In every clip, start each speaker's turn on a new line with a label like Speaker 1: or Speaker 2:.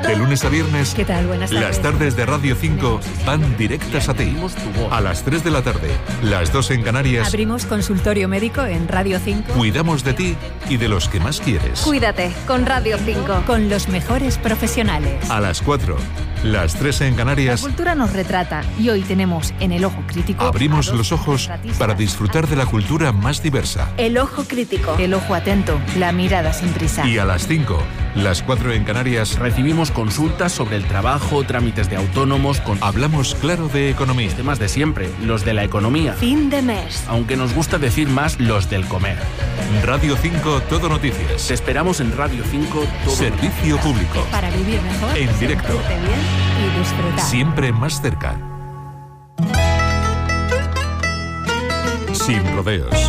Speaker 1: De lunes a viernes,
Speaker 2: ¿Qué tal? Buenas tardes.
Speaker 1: las tardes de Radio 5 van directas a ti. A las 3 de la tarde, las 2 en Canarias,
Speaker 2: Abrimos consultorio médico en Radio 5
Speaker 1: cuidamos de ti y de los que más quieres.
Speaker 3: Cuídate con Radio 5.
Speaker 2: con los mejores profesionales.
Speaker 1: A las 4, las 3 en
Speaker 3: La
Speaker 1: Canarias,
Speaker 3: cultura nos retrata y hoy tenemos en El Ojo Crítico
Speaker 1: abrimos
Speaker 3: a dos
Speaker 1: los ojos
Speaker 3: retratistas.
Speaker 1: para disfrutar de la cultura más diversa.
Speaker 3: El Ojo Crítico. El ojo atento, la mirada sin prisa.
Speaker 1: Y a las 5, las 4 en Canarias,
Speaker 4: Recibimos consultas sobre el trabajo, trámites de autónomos, con
Speaker 1: hablamos claro de economía.
Speaker 4: temas de siempre, los de la economía.
Speaker 3: Fin de mes.
Speaker 4: Aunque nos gusta decir más los del comer.
Speaker 1: Radio 5 Todo Noticias.
Speaker 4: Te esperamos en Radio 5 todo.
Speaker 1: Servicio público.
Speaker 2: Para vivir mejor,
Speaker 1: En directo.
Speaker 2: sentirte bien y disfrutar.
Speaker 1: Siempre más cerca. Sin rodeos.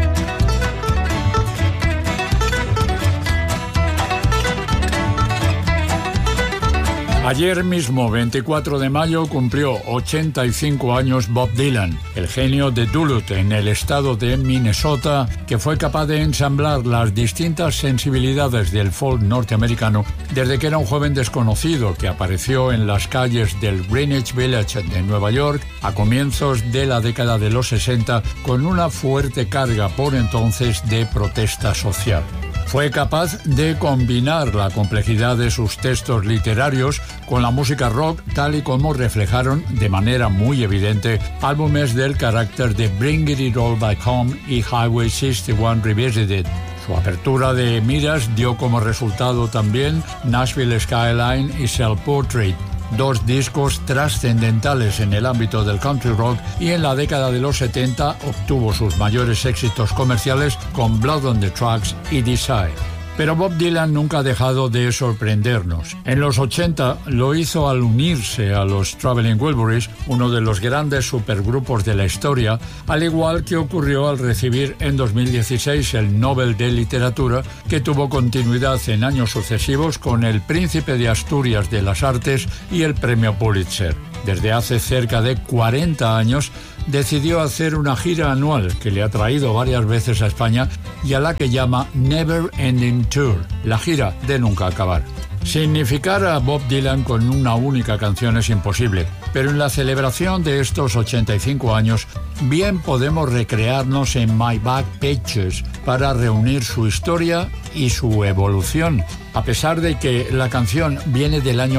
Speaker 5: Ayer mismo, 24 de mayo, cumplió 85 años Bob Dylan, el genio de Duluth, en el estado de Minnesota, que fue capaz de ensamblar las distintas sensibilidades del folk norteamericano desde que era un joven desconocido que apareció en las calles del Greenwich Village de Nueva York a comienzos de la década de los 60 con una fuerte carga por entonces de protesta social. Fue capaz de combinar la complejidad de sus textos literarios con la música rock, tal y como reflejaron de manera muy evidente álbumes del carácter de Bring It All Back Home y Highway 61 Revisited. Su apertura de miras dio como resultado también Nashville Skyline y Self Portrait, dos discos trascendentales en el ámbito del country rock, y en la década de los 70 obtuvo sus mayores éxitos comerciales con Blood on the Tracks y Desire. Pero Bob Dylan nunca ha dejado de sorprendernos. En los 80 lo hizo al unirse a los Traveling Wilburys, uno de los grandes supergrupos de la historia, al igual que ocurrió al recibir en 2016 el Nobel de Literatura, que tuvo continuidad en años sucesivos con el Príncipe de Asturias de las Artes y el Premio Pulitzer. Desde hace cerca de 40 años decidió hacer una gira anual que le ha traído varias veces a España y a la que llama Never Ending Tour, la gira de nunca acabar. Significar a Bob Dylan con una única canción es imposible, pero en la celebración de estos 85 años bien podemos recrearnos en My Back Pages para reunir su historia y su evolución, a pesar de que la canción viene del año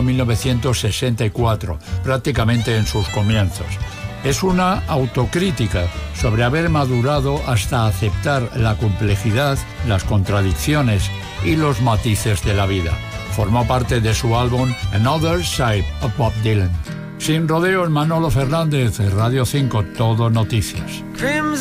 Speaker 5: 1964, prácticamente en sus comienzos. Es una autocrítica sobre haber madurado hasta aceptar la complejidad, las contradicciones y los matices de la vida. Formó parte de su álbum Another Side of Bob Dylan. Sin rodeos, Manolo Fernández, Radio 5, Todo Noticias.